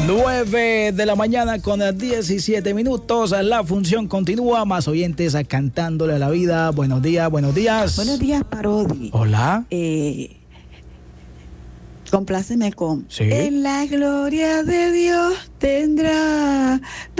9 de la mañana con 17 minutos. La función continúa. Más oyentes cantándole a la vida. Buenos días, buenos días. Buenos días, Parodi. Hola. Compláceme con... Sí. En la gloria de Dios tendrá